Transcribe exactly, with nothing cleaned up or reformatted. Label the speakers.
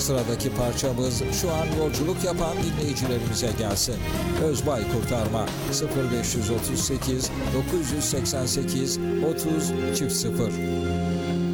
Speaker 1: Sıradaki parçamız şu an yolculuk yapan dinleyicilerimize gelsin. Özbay Kurtarma sıfır beş otuz sekiz dokuz seksen sekiz otuz sıfır.